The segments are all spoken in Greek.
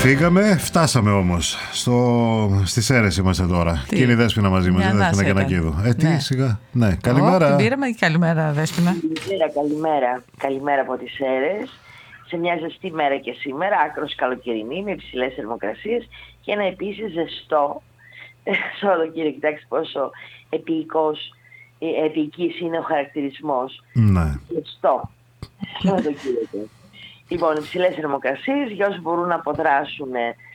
Φύγαμε, φτάσαμε όμως. Στις Σέρρες είμαστε τώρα. Και είναι η Δέσποινα μαζί μας, η Δέσποινα Κανακίδου. Τι σιγά. Ναι, καλημέρα. Την πήραμε και καλημέρα, Δέσποινα. Καλημέρα από τις Σέρρες. Σε μια ζεστή μέρα και σήμερα, άκρως καλοκαιρινή, με υψηλές θερμοκρασίες και ένα επίσης ζεστό Σαββατοκύριακο. Κοιτάξτε πόσο επικής είναι ο χαρακτηρισμός. Ναι. Ζεστό Σαββατοκύριακο. Λοιπόν, υψηλές θερμοκρασίες, για όσους μπορούν να αποδράσουν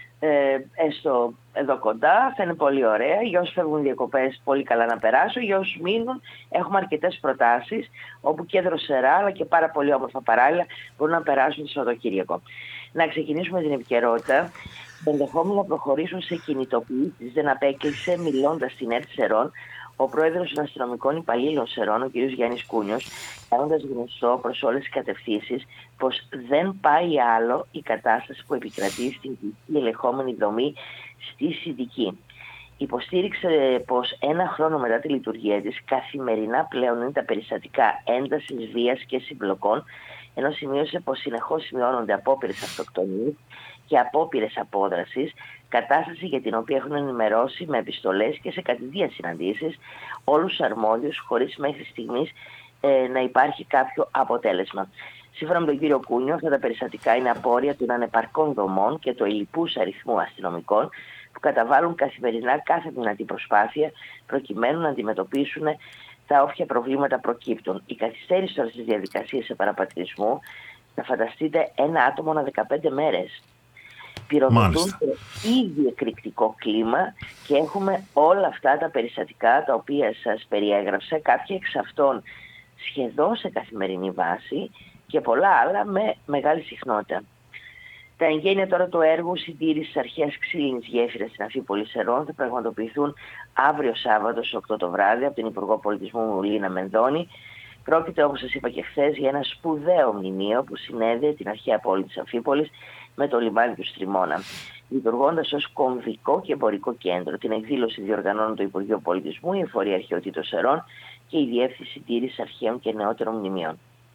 έστω εδώ κοντά, θα είναι πολύ ωραία. Για όσους φεύγουν διακοπές, πολύ καλά να περάσουν. Για όσους μείνουν, έχουμε αρκετές προτάσεις, όπου και δροσερά, αλλά και πάρα πολύ όμορφα παράλληλα, μπορούν να περάσουν το Σαββατοκύριακο. Να ξεκινήσουμε την επικαιρότητα. Ενδεχόμενο να προχωρήσουν σε κινητοποιήσεις, δεν απέκλεισε, μιλώντας στην ΕΡΤ Σερών, ο πρόεδρος των αστυνομικών υπαλλήλων Σερών, ο κ. Γιάννης Κούνιος, κάνοντας γνωστό προς όλες τις κατευθύνσεις πως δεν πάει άλλο η κατάσταση που επικρατεί στην ελεγχόμενη δομή στη Συνδική. Υποστήριξε πως ένα χρόνο μετά τη λειτουργία της, καθημερινά πλέον είναι τα περιστατικά έντασης βίας και συμπλοκών, ενώ σημείωσε πως συνεχώς σημειώνονται απόπειρες αυτοκτονίας και απόπειρες απόδρασης, κατάσταση για την οποία έχουν ενημερώσει με επιστολές και σε κατηδίαν συναντήσεις όλους τους αρμόδιους, χωρίς μέχρι στιγμής να υπάρχει κάποιο αποτέλεσμα. Σύμφωνα με τον κύριο Κούνιο, αυτά τα περιστατικά είναι απόρρια των ανεπαρκών δομών και του ελλειπούς αριθμού αστυνομικών που καταβάλουν καθημερινά κάθε δυνατή προσπάθεια προκειμένου να αντιμετωπίσουν τα όποια προβλήματα προκύπτουν. Η καθυστέρηση τώρα στις διαδικασίες επαναπατρισμού, να φανταστείτε ένα άτομο ανά 15 μέρες. Πυροδοτούν το ήδη εκρηκτικό κλίμα και έχουμε όλα αυτά τα περιστατικά τα οποία σας περιέγραψα, κάποια εξ αυτών σχεδόν σε καθημερινή βάση και πολλά άλλα με μεγάλη συχνότητα. Τα εγγένεια τώρα του έργου συντήρησης αρχαίας ξύλινης γέφυρας στην Αμφίπολη Σερών θα πραγματοποιηθούν αύριο Σάββατο στις 8 το βράδυ από την Υπουργό Πολιτισμού Λίνα Μενδώνη. Πρόκειται, όπως σας είπα και χθες, για ένα σπουδαίο μνημείο που συνέδεε την αρχαία πόλη της Αμφίπολης με το λιμάνι του Στριμώνα, λειτουργώντας ως κομβικό και εμπορικό κέντρο. Την εκδήλωση διοργανώνουν το Υπουργείο Πολιτισμού, η Εφορία Αρχαιοτήτων Σερών και η Διεύθυνση Συντήρησης Αρχαίων και Νεότερων Μνημείων.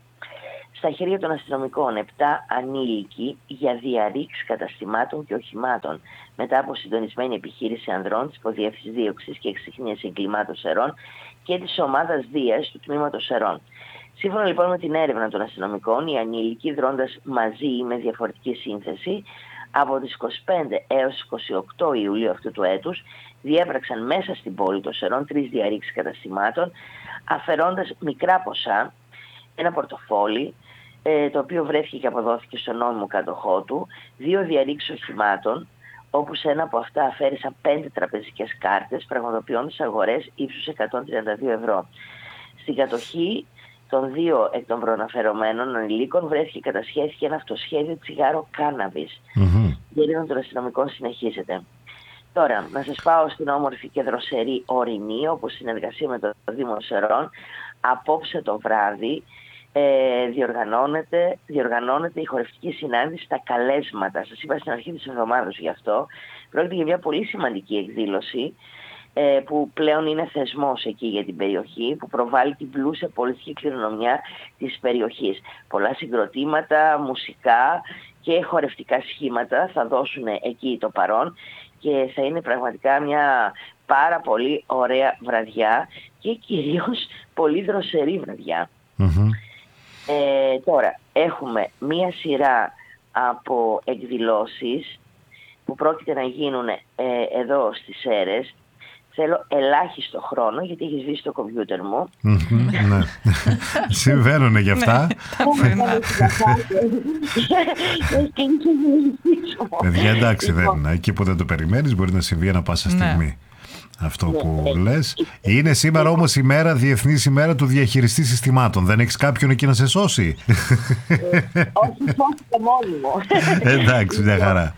Στα χέρια των αστυνομικών 7 ανήλικοι για διαρρήξη καταστημάτων και οχημάτων, μετά από συντονισμένη επιχείρηση ανδρών της Υποδιεύθυνσης Δίωξης και Εξυχνίας Εγκλημάτων Σερών και της ομάδας Δίας του Τμήματος Σερών. Σύμφωνα λοιπόν με την έρευνα των αστυνομικών, οι ανήλικοι, δρώντας μαζί ή με διαφορετική σύνθεση, από τις 25 έως 28 Ιουλίου αυτού του έτους, διέπραξαν μέσα στην πόλη των Σερών 3 διαρρήξεις καταστημάτων, αφαιρώντας μικρά ποσά, ένα πορτοφόλι, το οποίο βρέθηκε και αποδόθηκε στον νόμιμο κάτοχό του, 2 διαρρήξεις οχημάτων, όπου σε ένα από αυτά αφαίρεσαν 5 τραπεζικές κάρτες, πραγματοποιώντας αγορές ύψους 132 ευρώ. Στην κατοχή των 2 εκ των προαναφερομένων ανηλίκων βρέθηκε κατασχέθηκε ένα αυτοσχέδιο τσιγάρο κάναβης. Η έρευνα των αστυνομικών συνεχίζεται. Τώρα, να σας πάω στην όμορφη και δροσερή Ορεινή, όπου συνεργασία με το Δήμο Σερών, απόψε το βράδυ διοργανώνεται η χορευτική συνάντηση στα Καλέσματα. Σας είπα στην αρχή της εβδομάδας γι' αυτό. Πρόκειται για μια πολύ σημαντική εκδήλωση που πλέον είναι θεσμός εκεί για την περιοχή, που προβάλλει την πλούσια πολιτική κληρονομιά της περιοχής. Πολλά συγκροτήματα, μουσικά και χορευτικά σχήματα θα δώσουν εκεί το παρόν και θα είναι πραγματικά μια πάρα πολύ ωραία βραδιά και κυρίως πολύ δροσερή βραδιά. Τώρα έχουμε μία σειρά από εκδηλώσεις που πρόκειται να γίνουν εδώ στις Σέρρες. Θέλω ελάχιστο χρόνο γιατί έχει σβήσει το κομπιούτερ μου. Ναι. Συμβαίνουν γι' αυτά. Παιδιά, εντάξει, εκεί που δεν το περιμένεις μπορεί να συμβεί ανά πάσα στιγμή. Αυτό που λες. Είναι σήμερα όμως Διεθνής ημέρα του διαχειριστή συστημάτων. Δεν έχεις κάποιον εκεί να σε σώσει? Όχι, σώθηκε μόνοι μου. Εντάξει, μια χαρά.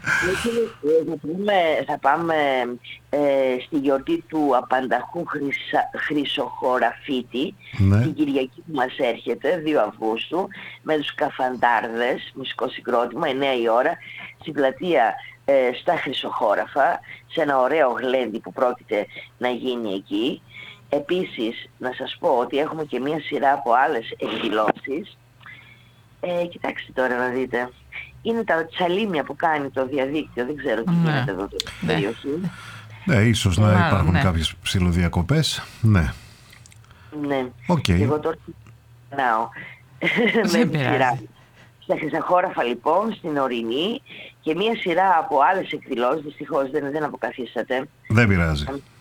Θα πάμε στη γιορτή του απανταχού Χρυσοχοραφίτη, την Κυριακή που μας έρχεται, 2 Αυγούστου, με τους Καφαντάρδες, μουσικό συγκρότημα, 9 η ώρα, στην πλατεία στα Χρυσοχόραφα, σε ένα ωραίο γλέντι που πρόκειται να γίνει εκεί. Επίσης, να σας πω ότι έχουμε και μία σειρά από άλλες εκδηλώσεις. Κοιτάξτε τώρα να δείτε. είναι τα τσαλίμια που κάνει το διαδίκτυο. Δεν ξέρω τι γίνεται εδώ στην περιοχή. Ναι, ίσως να υπάρχουν κάποιες ψιλοδιακοπές. Ναι. Ναι. Okay. Εγώ τώρα με τη σειρά. Στα Χρυσαχώραφα λοιπόν, στην Ορεινή, και μία σειρά από άλλες εκδηλώσεις, δυστυχώς δεν αποκαθίσατε. Δεν πειράζει.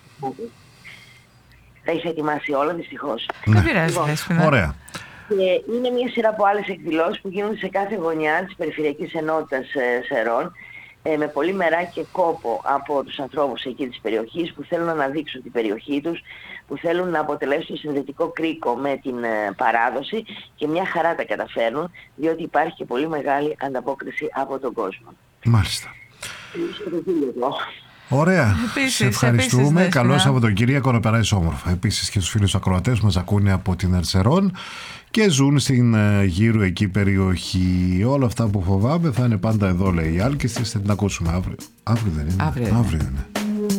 Τα είχα ετοιμάσει όλα, δυστυχώς. Δεν πειράζει. Ωραία. Και είναι μία σειρά από άλλες εκδηλώσεις που γίνονται σε κάθε γωνιά της Περιφερειακής Ενότητας Σερών, με πολύ μερά και κόπο από τους ανθρώπους εκεί της περιοχής που θέλουν να αναδείξουν την περιοχή τους, που θέλουν να αποτελέσουν το συνδετικό κρίκο με την παράδοση, και μια χαρά τα καταφέρνουν, διότι υπάρχει και πολύ μεγάλη ανταπόκριση από τον κόσμο. Μάλιστα. Ωραία. Σε ευχαριστούμε. Καλό Σαββατοκύριακο, να περάσει όμορφα. Επίσης και στους φίλους ακροατές που μας ακούνε από την Ερσερών και ζουν στην γύρω εκεί περιοχή. Όλα αυτά που φοβάμαι θα είναι πάντα εδώ, λέει η Άλκης. Θα την ακούσουμε αύριο. Αύριο δεν είναι. Αύριο είναι.